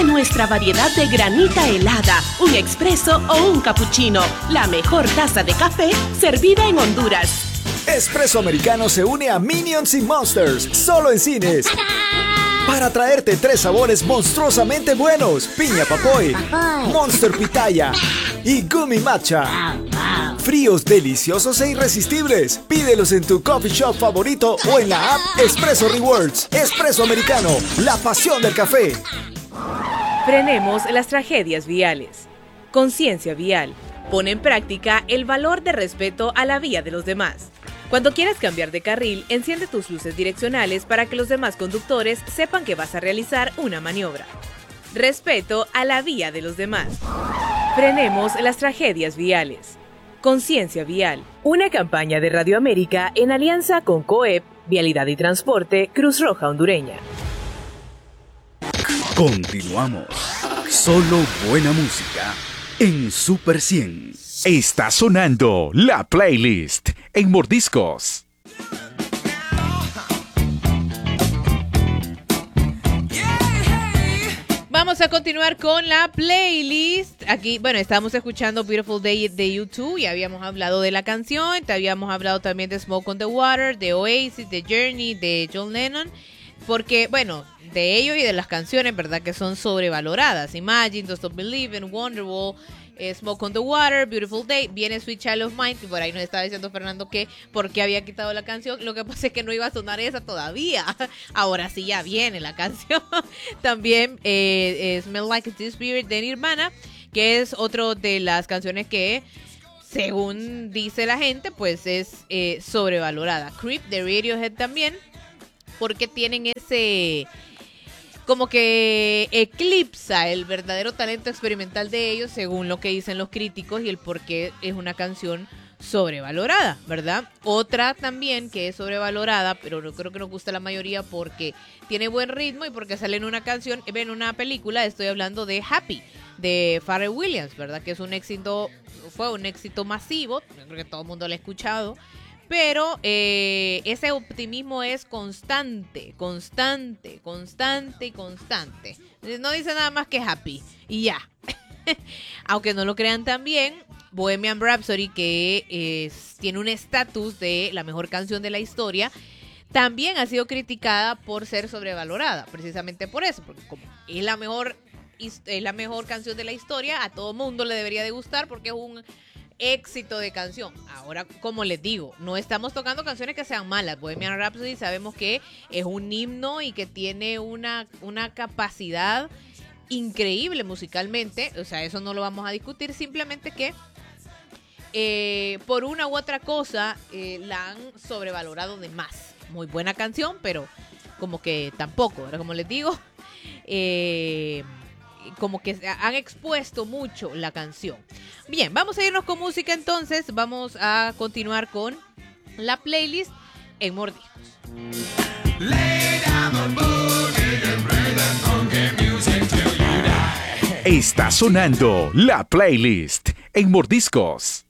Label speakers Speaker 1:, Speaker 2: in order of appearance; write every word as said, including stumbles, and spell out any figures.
Speaker 1: de nuestra variedad de granita helada, un expreso o un cappuccino. La mejor taza de café servida en Honduras.
Speaker 2: Espresso Americano se une a Minions y Monsters, solo en cines. Para traerte tres sabores monstruosamente buenos: piña papoy, Monster pitaya y gummy matcha. Fríos, deliciosos e irresistibles. Pídelos en tu coffee shop favorito o en la app Espresso Rewards. Espresso Americano, la pasión del café.
Speaker 3: Frenemos las tragedias viales. Conciencia vial. Pone en práctica el valor de respeto a la vía de los demás. Cuando quieras cambiar de carril, enciende tus luces direccionales para que los demás conductores sepan que vas a realizar una maniobra. Respeto a la vía de los demás. Frenemos las tragedias viales. Conciencia vial. Una campaña de Radio América en alianza con COEP, Vialidad y Transporte, Cruz Roja Hondureña.
Speaker 4: Continuamos. Solo buena música en Super cien. Está sonando la playlist en Mordiscos.
Speaker 3: Vamos a continuar con la playlist. Aquí, bueno, estábamos escuchando Beautiful Day de U dos. Ya habíamos hablado de la canción. Te habíamos hablado también de Smoke on the Water, de Oasis, de Journey, de John Lennon. Porque, bueno, de ellos y de las canciones, ¿verdad? Que son sobrevaloradas. Imagine, Don't Stop Believing, Wonderwall, eh, Smoke on the Water, Beautiful Day. Viene Sweet Child of Mine, que por ahí nos estaba diciendo Fernando que por qué había quitado la canción. Lo que pasa es que no iba a sonar esa todavía. Ahora sí ya viene la canción. También eh, eh, Smell Like Teen Spirit de Nirvana, que es otro de las canciones que, según dice la gente, pues es eh, sobrevalorada. Creep de Radiohead también, porque tienen ese, como que eclipsa el verdadero talento experimental de ellos, según lo que dicen los críticos, y el por qué es una canción sobrevalorada, ¿verdad? Otra también que es sobrevalorada, pero no creo que nos gusta a la mayoría porque tiene buen ritmo y porque sale en una canción, en una película. Estoy hablando de Happy, de Pharrell Williams, ¿verdad? Que es un éxito, fue un éxito masivo, yo creo que todo el mundo lo ha escuchado. Pero eh, ese optimismo es constante, constante, constante y constante. No dice nada más que Happy y ya. Aunque no lo crean también, Bohemian Rhapsody, que es, tiene un estatus de la mejor canción de la historia, también ha sido criticada por ser sobrevalorada. Precisamente por eso, porque como es la mejor, es la mejor canción de la historia, a todo mundo le debería de gustar porque es un éxito de canción. Ahora, como les digo, no estamos tocando canciones que sean malas. Bohemian Rhapsody sabemos que es un himno y que tiene una, una capacidad increíble musicalmente. O sea, eso no lo vamos a discutir. Simplemente que eh, por una u otra cosa eh, la han sobrevalorado de más. Muy buena canción, pero como que tampoco. Ahora, como les digo, eh... como que han expuesto mucho la canción. Bien, vamos a irnos con música entonces. Vamos a continuar con la playlist en Mordiscos.
Speaker 4: Está sonando la playlist en Mordiscos.